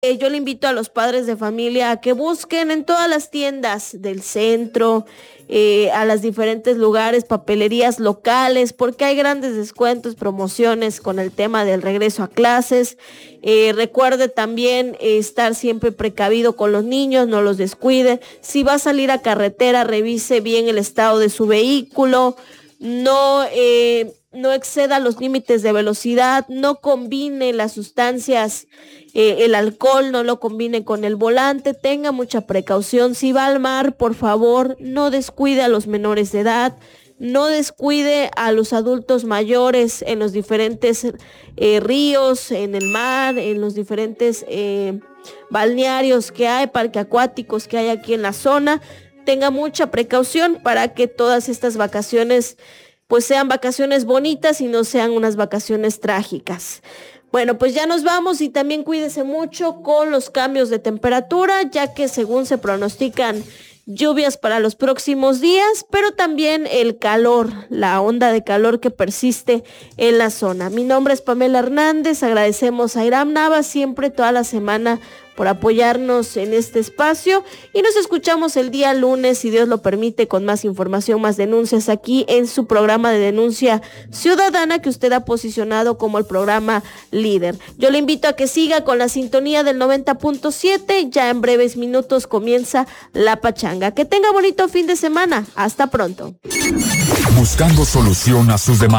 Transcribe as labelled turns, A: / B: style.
A: Yo le invito a los padres de familia a que busquen en todas las tiendas del centro, a las diferentes lugares, papelerías locales, porque hay grandes descuentos, promociones con el tema del regreso a clases. Recuerde también estar siempre precavido con los niños, no los descuide. Si va a salir a carretera, revise bien el estado de su vehículo. No exceda los límites de velocidad, no combine las sustancias, el alcohol, no lo combine con el volante, tenga mucha precaución. Si va al mar, por favor, no descuide a los menores de edad, no descuide a los adultos mayores en los diferentes ríos, en el mar, en los diferentes balnearios que hay, parques acuáticos que hay aquí en la zona. Tenga mucha precaución para que todas estas vacaciones pues sean vacaciones bonitas y no sean unas vacaciones trágicas. Bueno, pues ya nos vamos y también cuídese mucho con los cambios de temperatura, ya que según se pronostican lluvias para los próximos días, pero también el calor, la onda de calor que persiste en la zona. Mi nombre es Pamela Hernández, agradecemos a Iram Nava siempre toda la semana por apoyarnos en este espacio y nos escuchamos el día lunes, si Dios lo permite, con más información, más denuncias aquí en su programa de denuncia ciudadana que usted ha posicionado como el programa líder. Yo le invito a que siga con la sintonía del 90.7, ya en breves minutos comienza La Pachanga. Que tenga bonito fin de semana, hasta pronto.
B: Buscando solución a sus demandas.